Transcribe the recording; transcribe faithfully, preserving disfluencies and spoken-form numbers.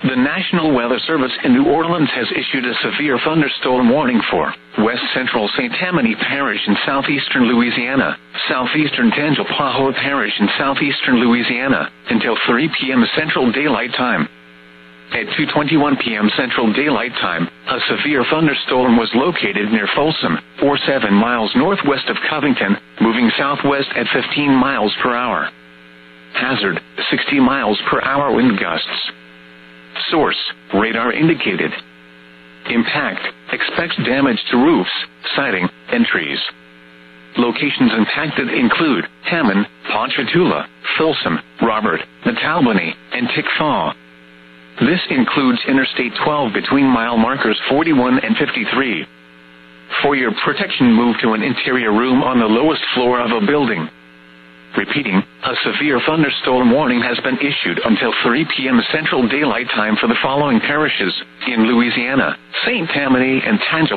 The National Weather Service in New Orleans has issued a severe thunderstorm warning for west central Saint Tammany Parish in southeastern Louisiana, southeastern Tangipahoa Parish in southeastern Louisiana, until three p.m. Central Daylight Time. At two twenty-one p.m. Central Daylight Time, a severe thunderstorm was located near Folsom, or seven miles northwest of Covington, moving southwest at fifteen miles per hour. Hazard, sixty miles per hour wind gusts. Source, radar indicated. Impact, expect damage to roofs, siding, and trees. Locations impacted include Hammond, Ponchatoula, Folsom, Robert, Natalbany, and Tickfaw. This includes Interstate twelve between mile markers forty-one and fifty-three. For your protection, move to an interior room on the lowest floor of a building. Repeating, a severe thunderstorm warning has been issued until three p.m. Central Daylight Time for the following parishes in Louisiana: Saint Tammany and Tangipahoa.